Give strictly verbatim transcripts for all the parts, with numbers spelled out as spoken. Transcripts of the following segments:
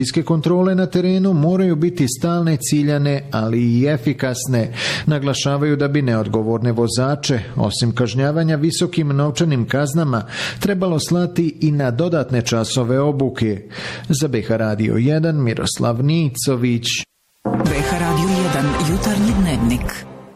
Policijske kontrole na terenu moraju biti stalne, ciljane, ali i efikasne. Naglašavaju da bi neodgovorne vozače, osim kažnjavanja visokim novčanim kaznama, trebalo slati i na dodatne časove obuke. Za B H Radio jedan, Miroslav Nicović. B H Radio jedan, jutarnji dnevnik.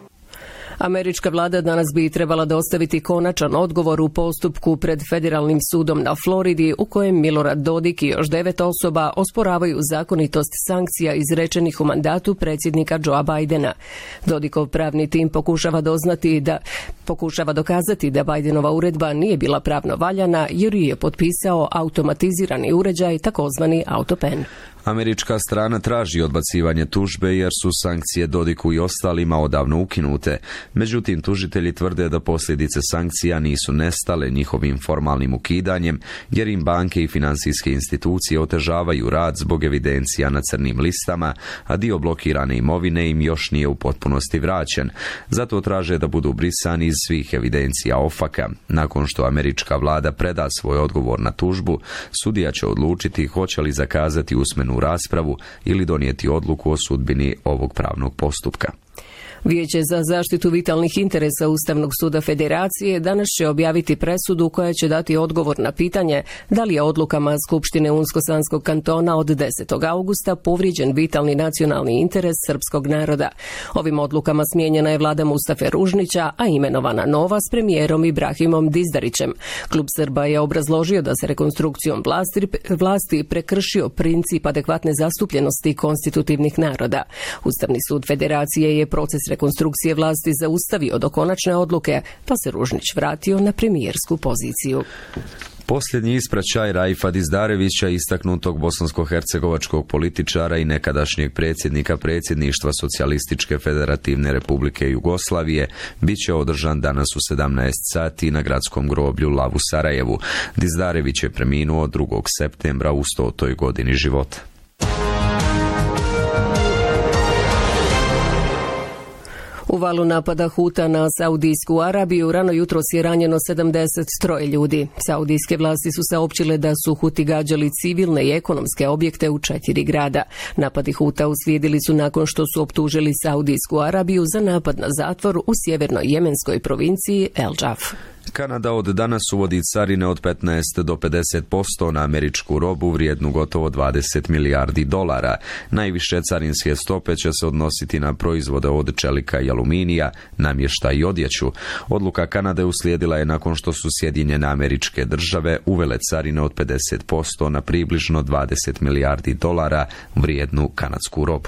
Američka vlada danas bi trebala dostaviti konačan odgovor u postupku pred federalnim sudom na Floridi u kojem Milorad Dodik i još devet osoba osporavaju zakonitost sankcija izrečenih u mandatu predsjednika Joea Bidena. Dodikov pravni tim pokušava doznati da pokušava dokazati da Bidenova uredba nije bila pravno valjana jer ju je potpisao automatizirani uređaj, takozvani autopen. Američka strana traži odbacivanje tužbe jer su sankcije Dodiku i ostalima odavno ukinute. Međutim, tužitelji tvrde da posljedice sankcija nisu nestale njihovim formalnim ukidanjem jer im banke i financijske institucije otežavaju rad zbog evidencija na crnim listama, a dio blokirane imovine im još nije u potpunosti vraćen. Zato traže da budu brisani iz svih evidencija ofaka. Nakon što američka vlada preda svoj odgovor na tužbu, sudija će odlučiti hoće li zakazati usmenu raspravu ili donijeti odluku o sudbini ovog pravnog postupka. Vijeće za zaštitu vitalnih interesa Ustavnog suda Federacije danas će objaviti presudu koja će dati odgovor na pitanje da li je odlukama Skupštine Unsko-Sanskog kantona od desetog augusta povrijeđen vitalni nacionalni interes srpskog naroda. Ovim odlukama smijenjena je vlada Mustafe Ružnića, a imenovana nova s premijerom Ibrahimom Dizdarićem. Klub Srba je obrazložio da se rekonstrukcijom vlasti, vlasti prekršio princip adekvatne zastupljenosti konstitutivnih naroda. Ustavni sud Federacije je proces rekonstrukcije vlasti zaustavio do konačne odluke, pa se Ružnić vratio na premijersku poziciju. Posljednji ispraćaj Raifa Dizdarevića, istaknutog bosansko-hercegovačkog političara i nekadašnjeg predsjednika predsjedništva Socijalističke federativne republike Jugoslavije, bit će održan danas u sedamnaest sati na gradskom groblju Lav u Sarajevu. Dizdarević je preminuo drugog septembra u stotoj godini života. U valu napada Huta na Saudijsku Arabiju rano jutros je ranjeno sedamdeset tri ljudi. Saudijske vlasti su saopćile da su Huti gađali civilne i ekonomske objekte u četiri grada. Napadi Huta uslijedili su nakon što su optužili Saudijsku Arabiju za napad na zatvor u sjevernoj jemenskoj provinciji El Džaf. Kanada od danas uvodi carine od petnaest do pedeset posto na američku robu vrijednu gotovo dvadeset milijardi dolara. Najviše carinske stope će se odnositi na proizvode od čelika i aluminija, namještaj i odjeću. Odluka Kanade uslijedila je nakon što su Sjedinjene Američke Države uvele carine od pedeset posto na približno dvadeset milijardi dolara vrijednu kanadsku robu.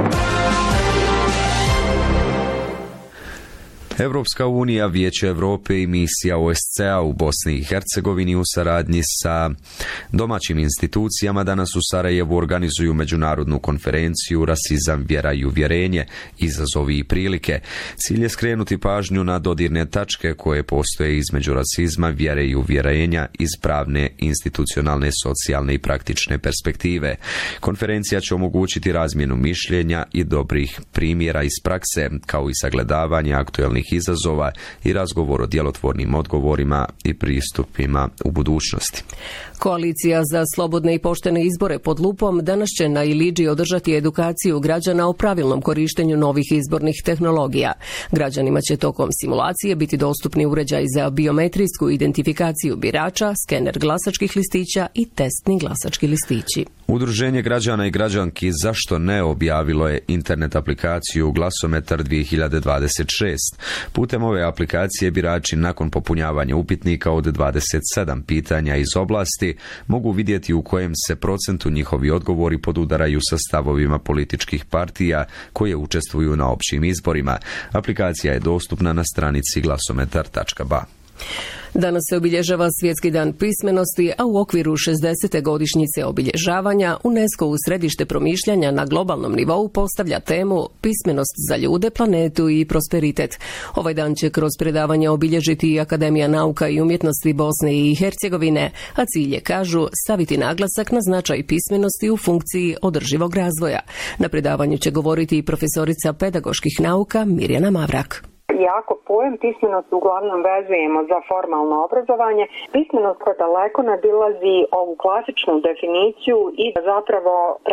Evropska unija, Vijeće Europe i misija O S C A u Bosni i Hercegovini u saradnji sa domaćim institucijama danas u Sarajevu organizuju međunarodnu konferenciju Rasizam, vjera i uvjerenje, izazovi i prilike. Cilj je skrenuti pažnju na dodirne tačke koje postoje između rasizma, vjere i uvjerenja iz pravne, institucionalne, socijalne i praktične perspektive. Konferencija će omogućiti razmjenu mišljenja i dobrih primjera iz prakse, kao i sagledavanje aktuelnih izazova i razgovor o djelotvornim odgovorima i pristupima u budućnosti. Koalicija za slobodne i poštene izbore pod lupom danas će na Ilidži održati edukaciju građana o pravilnom korištenju novih izbornih tehnologija. Građanima će tokom simulacije biti dostupni uređaj za biometrijsku identifikaciju birača, skener glasačkih listića i testni glasački listići. Udruženje građana i građanki Zašto ne objavilo je internet aplikaciju Glasometar dvije hiljade dvadeset šest. Putem ove aplikacije birači nakon popunjavanja upitnika od dvadeset sedam pitanja iz oblasti mogu vidjeti u kojem se procentu njihovi odgovori podudaraju sa stavovima političkih partija koje učestvuju na općim izborima. Aplikacija je dostupna na stranici glasometar tačka ba. Danas se obilježava Svjetski dan pismenosti, a u okviru šezdesete godišnjice obilježavanja UNESCO u središte promišljanja na globalnom nivou postavlja temu Pismenost za ljude, planetu i prosperitet. Ovaj dan će kroz predavanje obilježiti i Akademija nauka i umjetnosti Bosne i Hercegovine, a cilj je, kažu, staviti naglasak na značaj pismenosti u funkciji održivog razvoja. Na predavanju će govoriti i profesorica pedagoških nauka Mirjana Mavrak. iako pojam pismenost uglavnom vezujemo za formalno obrazovanje, pismenost koja daleko nadilazi ovu klasičnu definiciju i zapravo